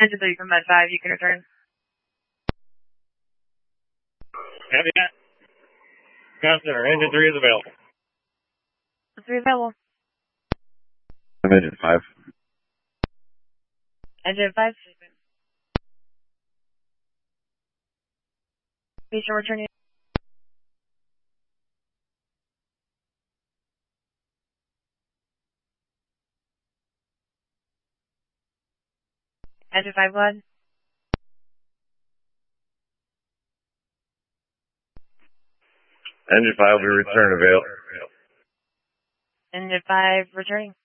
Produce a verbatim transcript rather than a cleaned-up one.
Engine three from Med five, you can return. Copy that. Comm Center, engine three is available. Three available. Engine five. Engine five. Station returning. Engine five, go ahead. Engine five will be returned available. Engine five returning.